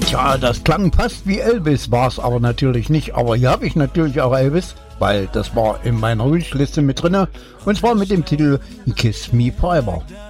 Tja, das klang fast wie Elvis, war es aber natürlich nicht. Aber hier habe ich natürlich auch Elvis, weil das war in meiner Wunschliste mit drinne. Und zwar mit dem Titel Kiss Me Forever.